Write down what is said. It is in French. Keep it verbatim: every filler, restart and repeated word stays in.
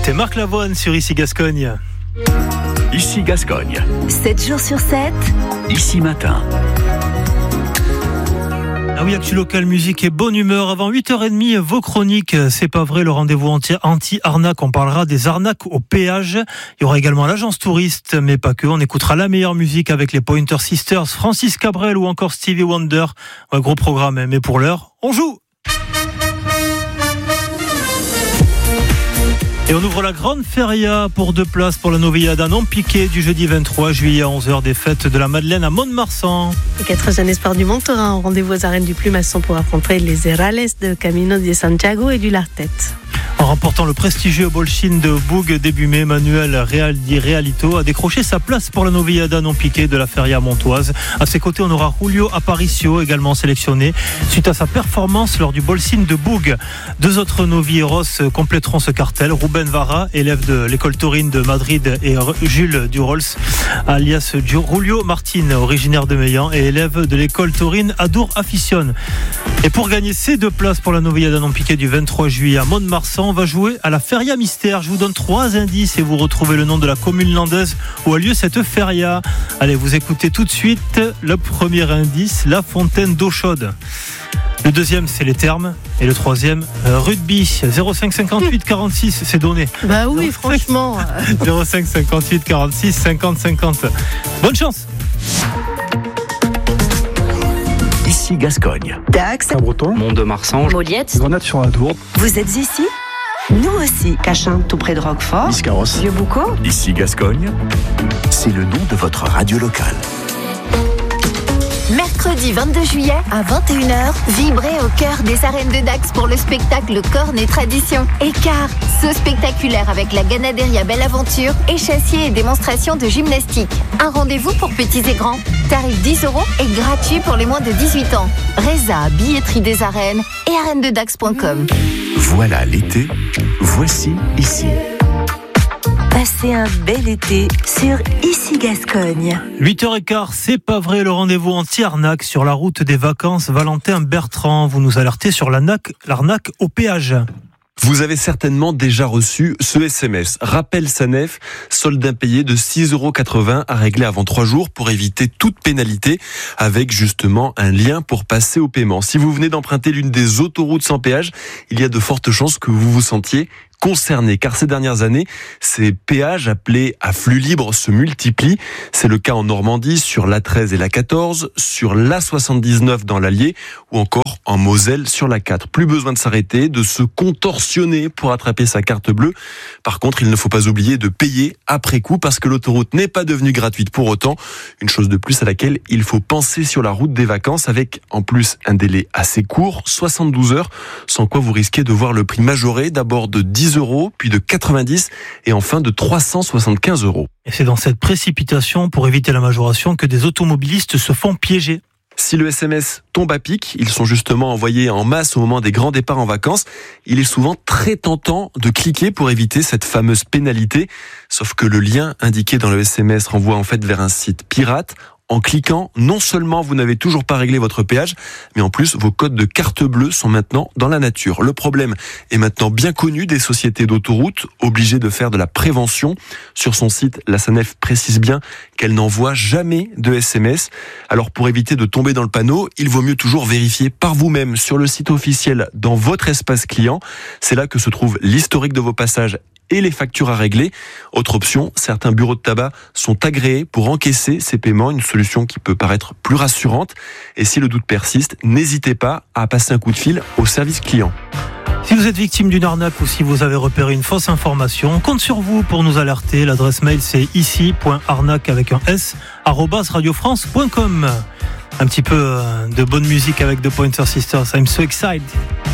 C'était Marc Lavoine sur Ici Gascogne. Ici Gascogne. sept jours sur sept. Ici Matin. Ah oui, Actu Local, musique et bonne humeur. Avant huit heures trente, vos chroniques. C'est pas vrai, le rendez-vous anti-arnaque. On parlera des arnaques au péage. Il y aura également l'agence touriste, mais pas que. On écoutera la meilleure musique avec les Pointer Sisters, Francis Cabrel ou encore Stevie Wonder. Un gros programme, mais pour l'heure, on joue! Et on ouvre la grande feria pour deux places pour la Novillada non piquée du jeudi vingt-trois juillet à onze heures des fêtes de la Madeleine à Mont-de-Marsan. Les quatre jeunes espoirs du Mont-Thorin ont rendez-vous aux arènes du Plumasson pour affronter les Herales de Camino de Santiago et du Lartet. En remportant le prestigieux Bolchin de Boug début mai, Manuel Real di Realito a décroché sa place pour la Novillada non piquée de la feria montoise. À ses côtés, on aura Julio Aparicio, également sélectionné suite à sa performance lors du Bolchin de Boug. Deux autres novilleros compléteront ce cartel. Ruben Vara, élève de l'école taurine de Madrid, et Jules Durols, alias Julio Martin, originaire de Meillan et élève de l'école taurine Adour Aficionne. Et pour gagner ces deux places pour la Novillada non piquée du vingt-trois juillet à Mont-de-Marsan, on va jouer à la Feria Mystère. Je vous donne trois indices et vous retrouvez le nom de la commune landaise où a lieu cette feria. Allez, vous écoutez tout de suite le premier indice, la fontaine d'eau chaude. Le deuxième, c'est les thermes. Et le troisième, euh, rugby. zéro cinq cinquante-huit quarante-six, c'est donné. Bah oui, Donc, franchement. zéro cinq cinquante-huit quarante-six cinquante cinquante. Bonne chance. Ici Gascogne. Dax, Saint-Breton, Mont-de-Marsan, Moliette. Grenade sur la Dourde, Vous êtes ici? Nous aussi. Cachin, tout près de Roquefort. Biscarros. Vieux-Boucau. Ici Gascogne, c'est le nom de votre radio locale. Mercredi vingt-deux juillet à vingt et une heures, vibrez au cœur des arènes de Dax pour le spectacle Cornes et Tradition. Écart, saut spectaculaire avec la Ganaderia Belle Aventure, échassier et démonstration de gymnastique. Un rendez-vous pour petits et grands. Tarif dix euros et gratuit pour les moins de dix-huit ans. Résa, billetterie des arènes et arènes de dax point com. Voilà l'été, voici ici. Passez un bel été sur Ici Gascogne. huit heures quinze, c'est pas vrai, le rendez-vous anti-arnaque sur la route des vacances. Valentin Bertrand, vous nous alertez sur l'arnaque, l'arnaque au péage. Vous avez certainement déjà reçu ce S M S. Rappel SANEF, solde impayé de six euros quatre-vingts à régler avant trois jours pour éviter toute pénalité, avec justement un lien pour passer au paiement. Si vous venez d'emprunter l'une des autoroutes sans péage, il y a de fortes chances que vous vous sentiez concernés, car ces dernières années, ces péages appelés à flux libre se multiplient. C'est le cas en Normandie sur l'A treize et l'A quatorze, sur l'A soixante-dix-neuf dans l'Allier ou encore en Moselle sur l'A quatre. Plus besoin de s'arrêter, de se contorsionner pour attraper sa carte bleue. Par contre, il ne faut pas oublier de payer après coup parce que l'autoroute n'est pas devenue gratuite pour autant. Une chose de plus à laquelle il faut penser sur la route des vacances avec en plus un délai assez court, soixante-douze heures, sans quoi vous risquez de voir le prix majoré d'abord de dix euros, puis de quatre-vingt-dix et enfin de trois cent soixante-quinze euros. Et c'est dans cette précipitation pour éviter la majoration que des automobilistes se font piéger. Si le S M S tombe à pic, ils sont justement envoyés en masse au moment des grands départs en vacances. Il est souvent très tentant de cliquer pour éviter cette fameuse pénalité. Sauf que le lien indiqué dans le S M S renvoie en fait vers un site pirate. En cliquant, non seulement vous n'avez toujours pas réglé votre péage, mais en plus vos codes de carte bleue sont maintenant dans la nature. Le problème est maintenant bien connu des sociétés d'autoroutes, obligées de faire de la prévention. Sur son site, la SANEF précise bien qu'elle n'envoie jamais de S M S. Alors pour éviter de tomber dans le panneau, il vaut mieux toujours vérifier par vous-même sur le site officiel dans votre espace client. C'est là que se trouve l'historique de vos passages et les factures à régler. Autre option, certains bureaux de tabac sont agréés pour encaisser ces paiements, une solution qui peut paraître plus rassurante. Et si le doute persiste, n'hésitez pas à passer un coup de fil au service client. Si vous êtes victime d'une arnaque ou si vous avez repéré une fausse information, on compte sur vous pour nous alerter. L'adresse mail c'est ici point arnaque avec un s arobase radiofrance point com. Un petit peu de bonne musique avec The Pointer Sisters. I'm so excited.